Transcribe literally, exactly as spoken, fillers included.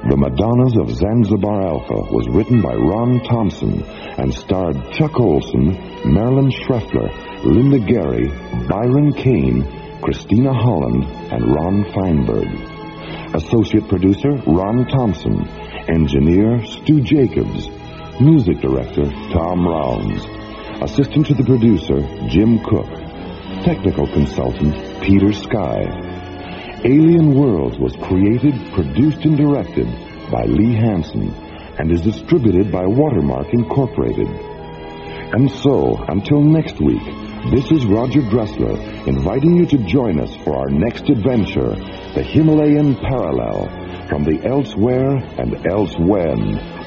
The Madonnas of Zanzibar Alpha was written by Ron Thompson and starred Chuck Olson, Marilyn Schreffler, Linda Gary, Byron Kane, Christina Holland, and Ron Feinberg. Associate producer, Ron Thompson. Engineer, Stu Jacobs. Music director, Tom Rounds. Assistant to the producer, Jim Cook. Technical consultant, Peter Sky. Alien Worlds was created, produced, and directed by Lee Hansen and is distributed by Watermark Incorporated. And so, until next week, this is Roger Dressler inviting you to join us for our next adventure, the Himalayan Parallel, from the Elsewhere and Elsewhen